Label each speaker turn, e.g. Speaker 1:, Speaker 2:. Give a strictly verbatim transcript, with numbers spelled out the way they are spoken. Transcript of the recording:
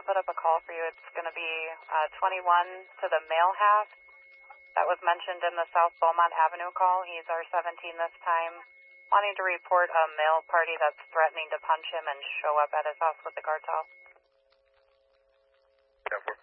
Speaker 1: put up a call for you. It's going to be uh, twenty-one to the male half. That was mentioned in the South Beaumont Avenue call. He's our seventeen this time, wanting to report a male party that's threatening to punch him and show up at his house with the cartel.
Speaker 2: Yeah,